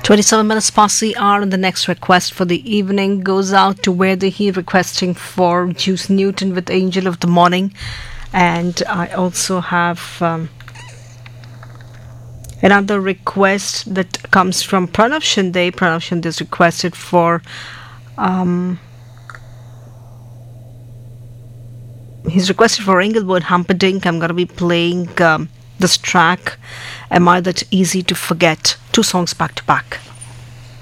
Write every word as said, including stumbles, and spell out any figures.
twenty-seven minutes past the hour, and the next request for the evening goes out to Where the He, requesting for Juice Newton with Angel of the Morning. And I also have um, another request that comes from Pranav Shinde. Pranav Shinde is requested for um, he's requested for Inglewood Humperdinck. I'm going to be playing um, this track, Am I That Easy to Forget? Two songs back to back.